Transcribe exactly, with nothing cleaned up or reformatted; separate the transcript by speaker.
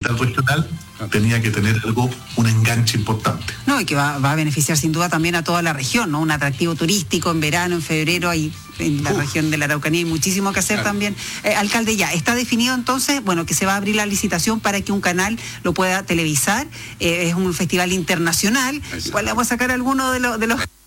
Speaker 1: capital regional, tenía que tener algo, un enganche importante.
Speaker 2: No, y que va, va a beneficiar sin duda también a toda la región, ¿no? Un atractivo turístico en verano, en febrero, ahí en la Uf. región de la Araucanía hay muchísimo que hacer claro. también. Eh, alcalde, ya, está definido entonces, bueno, que se va a abrir la licitación para que un canal lo pueda televisar. Eh, es un festival internacional. Igual le vamos a sacar algunos de, lo, de los...